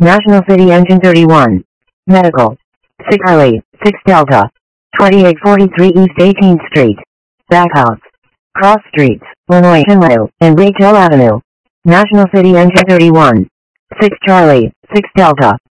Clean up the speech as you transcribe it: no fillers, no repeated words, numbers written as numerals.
National City Engine 31. Medical. 6 Charlie, 6 Delta. 2843 East 18th Street. Backhouse. Cross Streets, Illinois Chenlew, and Rachel Avenue. National City Engine 31. 6 Charlie, 6 Delta.